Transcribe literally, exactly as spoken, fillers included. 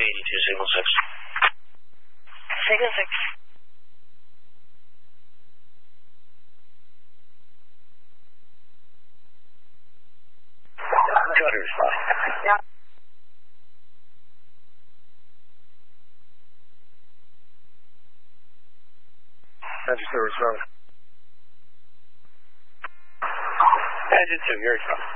eighty-two, signal six. Signal six. two hundred respond. Yeah. Register respond. Engine two, you're respond.